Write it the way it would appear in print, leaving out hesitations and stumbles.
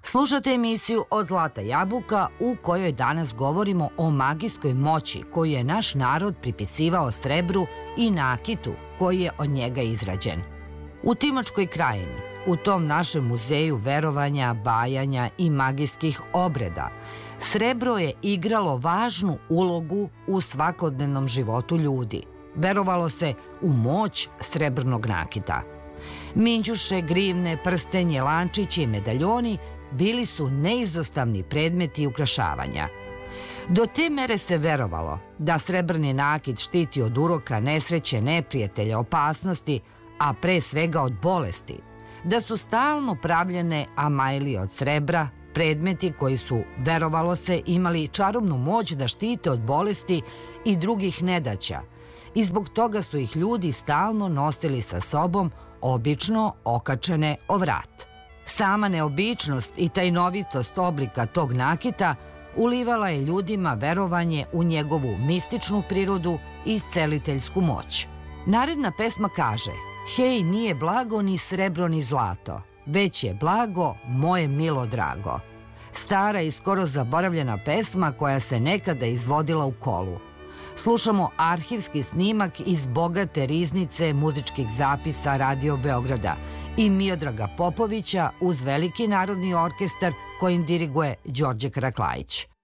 Slušate emisiju Od zlata jabuka u kojoj danas govorimo o magijskoj moći koju je naš narod pripisivao srebru i nakitu koji je od njega izrađen. U Timočkoj krajini, u tom našem muzeju verovanja, bajanja i magijskih obreda, srebro je igralo važnu ulogu u svakodnevnom životu ljudi. Verovalo se u moć srebrnog nakita. Minđuše, grivne, prstenje, lančići i medaljoni bili su neizostavni predmeti ukrašavanja. Do te mere se verovalo da srebrni nakit štiti od uroka, nesreće, neprijatelja, opasnosti, a pre svega od bolesti, da su stalno pravljene amajlije od srebra, predmeti koji su, verovalo se, imali čarobnu moć da štite od bolesti i drugih nedaća, i zbog toga su ih ljudi stalno nosili sa sobom, obično okačene o vrat. Sama neobičnost i tajnovitost oblika tog nakita ulivala je ljudima verovanje u njegovu mističnu prirodu i isceliteljsku moć. Naredna pesma kaže: "Hej, nije blago ni srebro ni zlato, već je blago moje milo drago." Stara i skoro zaboravljena pesma koja se nekada izvodila u kolu. Slušamo arhivski snimak iz bogate riznice muzičkih zapisa Radio Beograda i Miodraga Popovića uz veliki narodni orkestar kojim diriguje Đorđe Karaklajić.